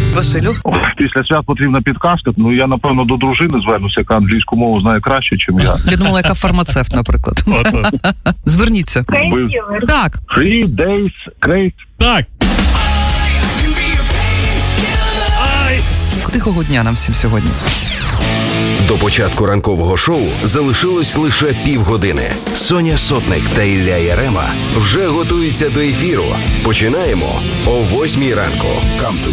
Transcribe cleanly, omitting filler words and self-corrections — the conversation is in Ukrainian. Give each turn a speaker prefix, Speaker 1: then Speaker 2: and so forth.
Speaker 1: Василю?
Speaker 2: Після свят потрібна підказка. Я, напевно, до дружини звернуся, яка англійську мову знає краще, ніж я.
Speaker 1: Я думала, яка фармацевт, наприклад. Зверніться. Так.
Speaker 2: 3 days great.
Speaker 3: Так.
Speaker 1: Тихого дня нам всім сьогодні.
Speaker 4: До початку ранкового шоу залишилось лише півгодини. Соня Сотник та Ілля Ярема вже готуються до ефіру. Починаємо о 8:00 ранку.